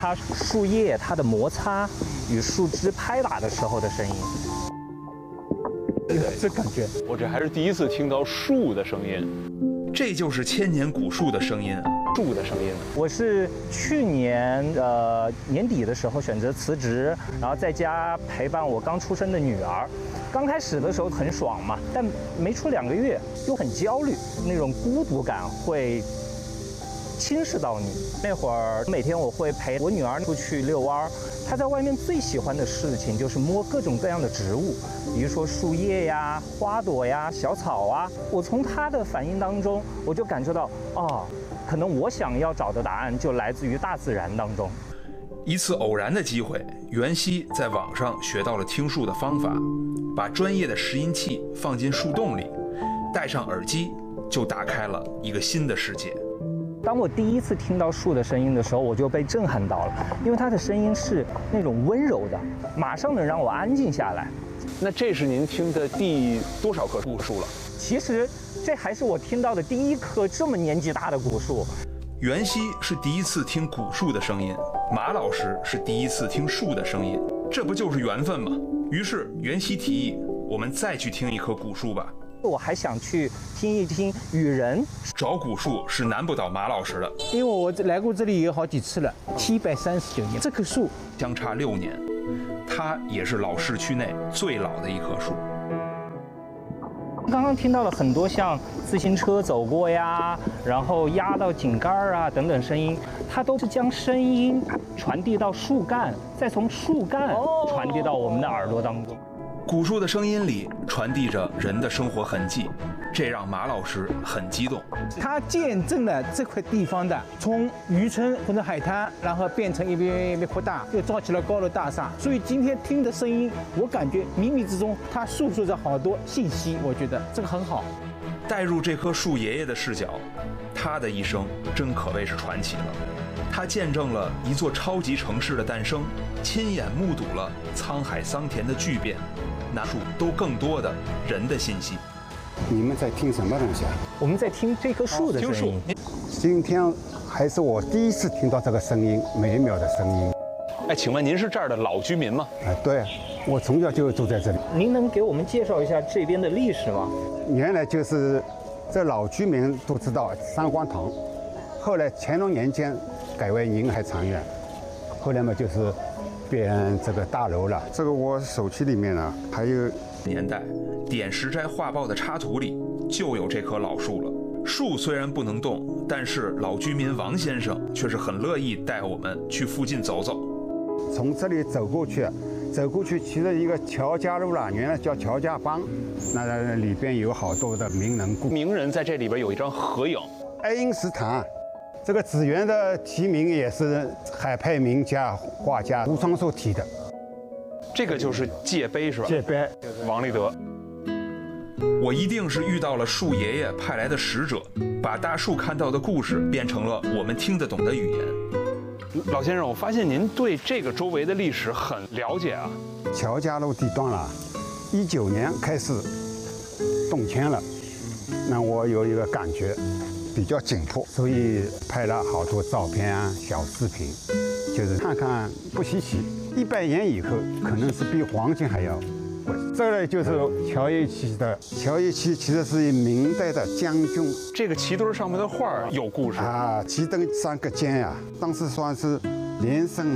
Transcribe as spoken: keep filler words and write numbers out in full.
它树叶它的摩擦与树枝拍打的时候的声音。 这感觉，我这还是第一次听到树的声音。 这就是千年古树的声音， 树的声音。 我是去年呃年底的时候选择辞职，然后在家陪伴我刚出生的女儿。刚开始的时候很爽嘛，但没出两个月又很焦虑，那种孤独感会侵蚀到你。那会儿每天我会陪我女儿出去遛弯儿，她在外面最喜欢的事情就是摸各种各样的植物，比如说树叶呀、花朵呀、小草啊。我从她的反应当中，我就感受到，哦，可能我想要找的答案就来自于大自然当中。 一次偶然的机会，袁熙在网上学到了听树的方法，把专业的拾音器放进树洞里，戴上耳机，就打开了一个新的世界。 当我第一次听到树的声音的时候，我就被震撼到了，因为它的声音是那种温柔的，马上能让我安静下来。 那这是您听的第多少棵古树了？ 其实这还是我听到的第一棵这么年纪大的古树。 袁熙是第一次听古树的声音，马老师是第一次听树的声音，这不就是缘分吗？于是袁熙提议，我们再去听一棵古树吧。 我还想去听一听雨人。 找古树是难不倒马老师的， 因为我来过这里有好几次了，七百三十九年，这棵树相差六年，它也是老市区内最老的一棵树。 刚刚听到了很多像自行车走过呀，然后压到井盖啊等等声音，它都是将声音传递到树干，再从树干传递到我们的耳朵当中。 古树的声音里传递着人的生活痕迹，这让马老师很激动。 它见证了这块地方的从渔村或者海滩，然后变成一边一边扩大，又造起了高楼大厦。所以今天听的声音，我感觉冥冥之中它诉说着好多信息，我觉得这个很好。 带入这棵树爷爷的视角，他的一生真可谓是传奇了。他见证了一座超级城市的诞生，亲眼目睹了沧海桑田的巨变，那树都更多的人的信息。 你们在听什么东西啊？ 我们在听这棵树的声音。 今天还是我第一次听到这个声音，美妙的声音。 哎，请问您是这儿的老居民吗？ 哎，对，我从小就住在这里。 您能给我们介绍一下这边的历史吗？ 原来就是这老居民都知道三光堂，后来乾隆年间改为宁海长院，后来嘛就是变这个大楼了。这个我手机里面呢还有年代，点石斋画报的插图里就有这棵老树了。树虽然不能动，但是老居民王先生却是很乐意带我们去附近走走。 从这里走过去，走过去其实一个乔家路了，原来叫乔家浜，那里边有好多的名人故。 名人在这里边有一张合影。 爱因斯坦，这个紫园的题名也是海派名家画家吴双寿题的。 这个就是界碑是吧？ 界碑， 王立德。 我一定是遇到了树爷爷派来的使者，把大树看到的故事变成了我们听得懂的语言。 老先生，我发现您对这个周围的历史很了解啊。 乔家路地段了，一九年开始动迁了，那我有一个感觉比较紧迫，所以拍了好多照片啊、小视频，就是看看不稀奇。一百年以后，可能是比黄金还要贵。这个就是乔叶旗的，乔叶旗其实是明代的将军。 这个旗墩上面的画有故事啊，旗灯三个尖呀、啊，当时算是连胜